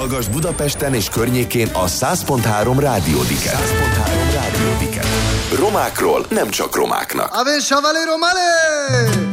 Hallgass Budapesten és környékén a 100.3 Rádiódiket. 100.3 Rádiódiket. Romákról nem csak romáknak. A ver, chavalero, male!